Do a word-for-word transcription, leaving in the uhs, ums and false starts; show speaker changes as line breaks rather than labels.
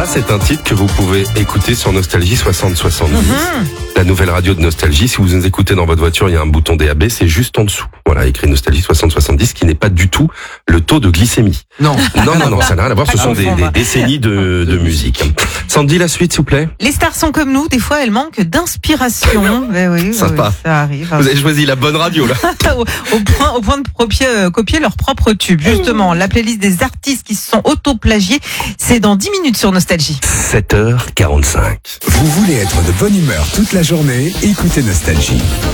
Ah, c'est un titre que vous pouvez écouter sur Nostalgie soixante soixante-dix. Mm-hmm. La nouvelle radio de Nostalgie. Si vous nous écoutez dans votre voiture, il y a un bouton D A B, c'est juste en dessous. Voilà, écrit Nostalgie soixante soixante-dix, qui n'est pas du tout le taux de glycémie.
Non.
Non, non, non, ça n'a rien à voir. Ce sont des, des décennies de, de musique. Sandy, la suite, s'il vous plaît.
Les stars sont comme nous, des fois elles manquent d'inspiration. Ben oui,
Sympa.
oui, ça arrive.
Vous avez choisi la bonne radio, là.
au, au point, au point de copier, euh, copier leur propre tube. Justement, la playlist des artistes qui se sont auto-plagiés, c'est dans dix minutes sur Nostalgie.
sept heures quarante-cinq.
Vous voulez être de bonne humeur toute la journée? Écoutez Nostalgie.